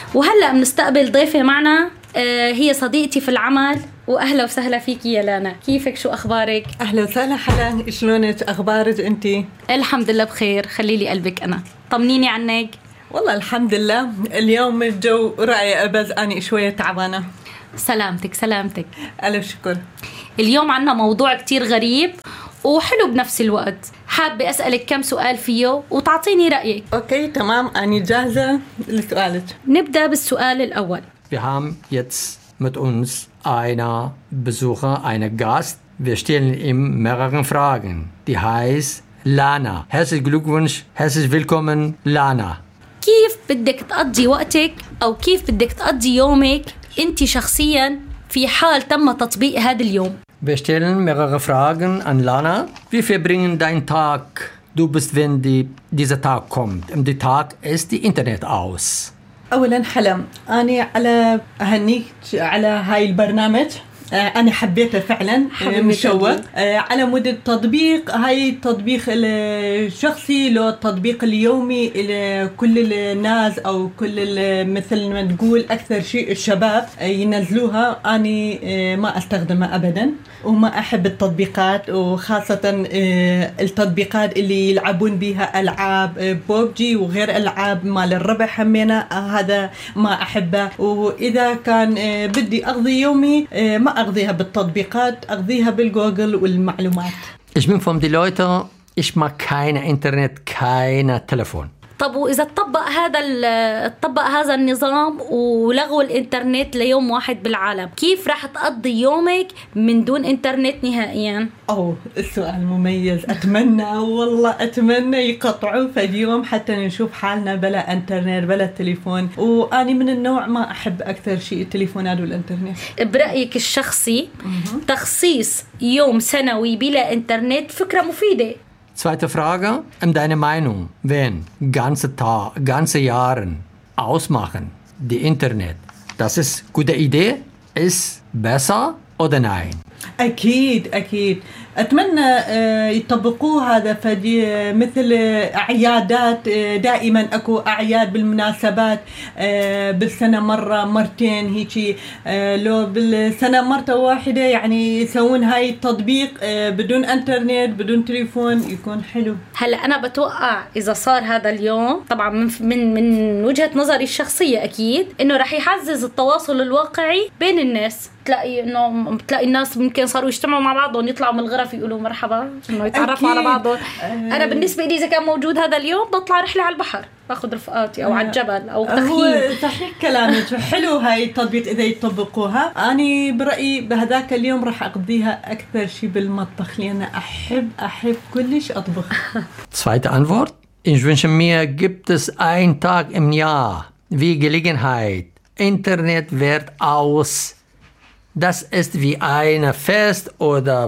وهلأ بنستقبل ضيفة معنا، هي صديقتي في العمل. وأهلا وسهلا فيكي يا لانا، كيفك؟ شو أخبارك؟ أهلا وسهلا حلا، شلونك؟ أخبارك أنتي؟ الحمد لله بخير، خليلي قلبك. أنا طمنيني عنك. والله الحمد لله، اليوم الجو رائع بس أنا شوية تعبانة. سلامتك سلامتك. ألف شكر. اليوم عنا موضوع كتير غريب وحلو بنفس الوقت، حابة أسألك كم سؤال فيه وتعطيني رأيك. أوكي تمام، أنا جاهزة لسؤالك. نبدأ بالسؤال الأول. Wir haben jetzt mit uns einen Besucher, einen Gast. Wir stellen ihm mehrere Fragen. Die heißt Lana. Herzlichen Glückwunsch, herzlich willkommen Lana. كيف بدك تقضي وقتك أو كيف بدك تقضي يومك أنت شخصيا في حال تم تطبيق هذا اليوم؟ Wir stellen mehrere Fragen an Lana. Wir verbringen deinen Tag. Du bist, wenn dieser Tag kommt. Und der Tag ist die Internet aus. أولا حلا، أنا على أهنيك على هاي البرنامج. أنا حبيته فعلا، مشوق على مود التطبيق. هاي التطبيق الشخصي له التطبيق اليومي لكل الناس أو كل مثل ما تقول أكثر شيء الشباب ينزلوها. أنا ما أستخدمها أبدا وما أحب التطبيقات، وخاصة التطبيقات اللي يلعبون بها ألعاب بوبجي وغير ألعاب مال الربح همينة، هذا ما أحبه. وإذا كان بدي أقضي يومي ما أقضيها بالتطبيقات، أقضيها بالجوجل والمعلومات. Ich bin von den Leuten, ich mag kein Internet, kein Telefon. طب وإذا تطبق هذا النظام ولغوا الإنترنت ليوم واحد بالعالم، كيف راح تقضي يومك من دون إنترنت نهائيا؟ السؤال مميز. والله أتمنى يقطعوا في اليوم حتى نشوف حالنا بلا إنترنت بلا تليفون. وأنا من النوع ما أحب أكثر شيء التليفونات والإنترنت. برأيك الشخصي تخصيص يوم سنوي بلا إنترنت فكرة مفيدة؟ Zweite Frage, deine Meinung, wenn ganze Jahre ausmachen, die Internet, das ist eine gute Idee, ist besser oder nein? أكيد أتمنى يطبقوه هذا. فدي مثل أعيادات، دائما أكو أعياد بالمناسبات بالسنة مرة مرتين هيجي، لو بالسنة مرة واحدة يعني يسوون هاي التطبيق بدون انترنت بدون تليفون، يكون حلو. هلا أنا بتوقع إذا صار هذا اليوم طبعا من وجهة نظري الشخصية أكيد إنه رح يعزز التواصل الواقعي بين الناس. تلاقي الناس ممكن صاروا يجتمعوا مع بعضهم، يطلعوا من الغرف يقولوا مرحبا، انه يتعرفوا على بعضهم. انا بالنسبه لي اذا كان موجود هذا اليوم بطلع رحله على البحر، باخذ رفقاتي او على الجبل او تخييم. صحيح كلامك، حلو هاي التطبيق اذا يطبقوها. اني برايي بهذاك اليوم راح اقضيها اكثر شيء بالمطبخ، لان احب كلش اطبخ. Zweite Antwort, ich wünsche mir, gibt es einen Tag im Jahr wie Gelegenheit, Internet wird aus. Das ist wie ein Fest oder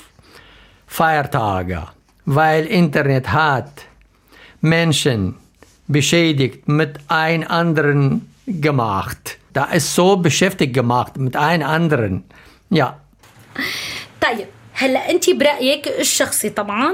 Feiertage, weil Internet hat Menschen beschädigt mit ein anderen gemacht. Da ist so beschäftigt gemacht mit ein anderen. Ja. طيب هلا انت برأيك الشخصي طبعا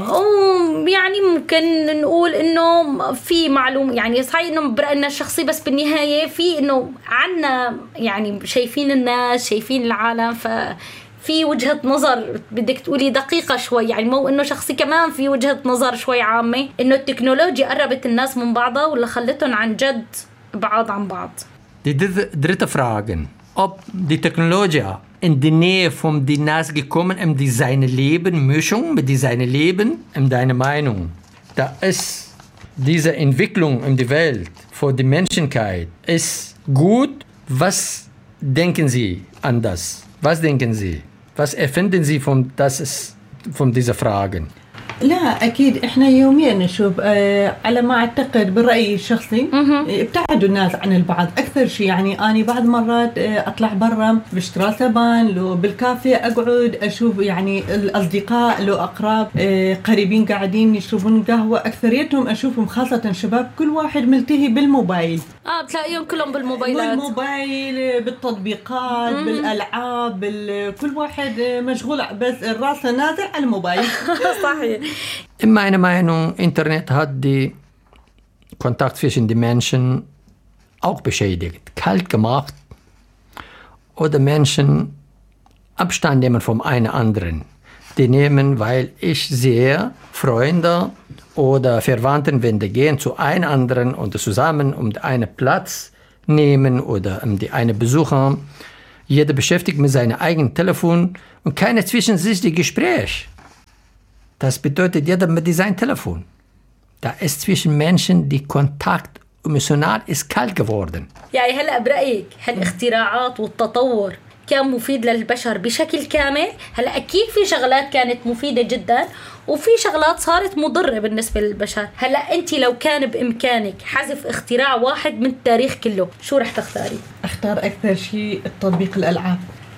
يعني ممكن نقول انه في معلوم، يعني صحيح انه برأينا الشخصي، بس بالنهاية في انه عنا يعني شايفين الناس شايفين العالم، ففي وجهة نظر بدك تقولي دقيقة شوي، يعني مو انه شخصي، كمان في وجهة نظر شوي عامة انه التكنولوجيا قربت الناس من بعضها ولا خلتهم عن جد بعاد عن بعض. Die dritte Frage, ob die Technologie in die Nähe von den Nas gekommen, die seine Leben, Mischung mit seinem Leben, deine Meinung. Da ist diese Entwicklung in der Welt für die Menschheit ist gut. Was denken Sie an das? Was denken Sie? Was erfinden Sie von dieser Fragen? لا أكيد إحنا يوميا نشوف على ما أعتقد برأيي الشخصي ابتعدوا الناس عن البعض أكثر شيء. يعني أنا بعض مرات أطلع برا بشترى سبان، لو بالكافيه أقعد أشوف يعني الأصدقاء لو أقراب قريبين قاعدين يشربون قهوة، أكثريتهم أشوفهم خاصة شباب كل واحد ملتهي بالموبايل. بتلاقيهم كلهم بالموبايلات، بالموبايل بالتطبيقات بالألعاب كل واحد مشغول بس الرأس نازل على الموبايل. صحيح. In meiner Meinung, Internet hat die Kontakt zwischen den Menschen auch beschädigt, kalt gemacht oder Menschen Abstand nehmen vom einen anderen. Die nehmen, weil ich sehe, Freunde oder Verwandten, wenn die gehen zu einem anderen und zusammen um einen Platz nehmen oder um die eine besuchen, jeder beschäftigt mit seinem eigenen Telefon und keine zwischen sich die Gespräch. Das bedeutet, jeder mit seinem Telefon. Da ist zwischen Menschen die Kontakt emotional ist kalt geworden. يعني هلأ برأيك هالاختراعات والتطور كان مفيد للبشر بشكل كامل؟ هلأ أكيد في شغلات كانت مفيدة جدا وفي شغلات صارت مضرة بالنسبة للبشر. هلأ أنت لو كان بإمكانك حذف اختراع واحد من التاريخ كله شو رح تختاري؟ أختار أكثر شيء التطبيق الألعاب.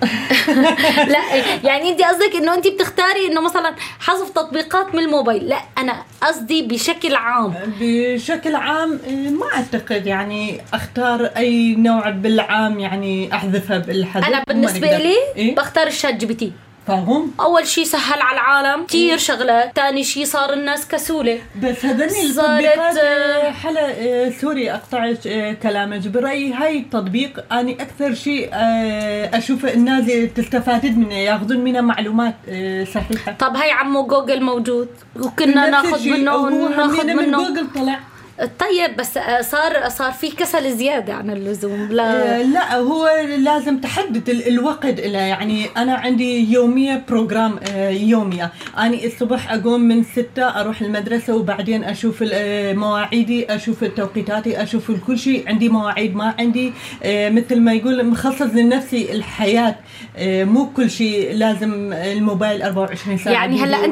لا يعني انت قصدك انه انت بتختاري انه مثلا حذف تطبيقات من الموبايل. لا انا قصدي بشكل عام. بشكل عام ما اعتقد يعني اختار اي نوع بالعام يعني احذفها بالحذف. انا بالنسبه لي بختار الشات جي بي تي. فاهم؟ اول شيء سهل على العالم كثير شغلات، ثاني شيء صار الناس كسوله. بس هذني التطبيقات حلا سوري اقطع كلامك، برايي هاي التطبيق اني اكثر شيء اشوف الناس تستفاد منه، ياخذون منه معلومات صحيحه. طب هاي عمو جوجل موجود وكنا ناخذ منه جوجل طلع. طيب بس صار في كسل زيادة عن اللزوم. لا هو لازم تحدد الوقت له. يعني أنا عندي يومية بروجرام يومية، أنا الصبح أقوم من 6 أروح المدرسة وبعدين أشوف مواعيدي، أشوف توقيتاتي، أشوف كل شيء. عندي مواعيد، ما عندي مثل ما يقول مخصص لنفسي الحياة. مو كل شيء لازم الموبايل 24 ساعة. يعني هلا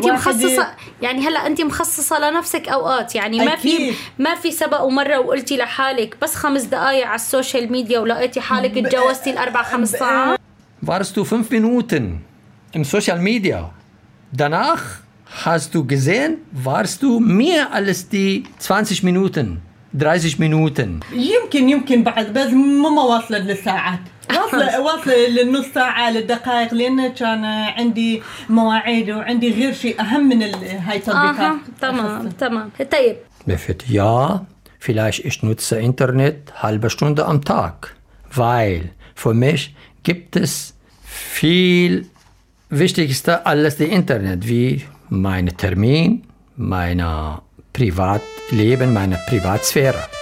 أنت مخصصة لنفسك أوقات. يعني ما في سبق ومرة وقلتي لحالك بس 5 دقايق على السوشيال ميديا ولقيتي حالك اتجاوزتي 4-5 ساعات؟ Warst du 5 Minuten im Social Media. Danach hast du gesehen, warst du mehr als die 20 Minuten, 30 Minuten. يمكن بعد بس ما واصلة للساعات. واصلة للنص ساعة للدقائق، لأن كان عندي مواعيد وعندي غير شيء أهم من هاي التطبيقات. تمام. طيب. Ja, vielleicht ich nutze Internet 1/2 Stunde am Tag, weil für mich gibt es viel wichtigster als das Internet, wie mein Termin, mein Privatleben, meine Privatsphäre.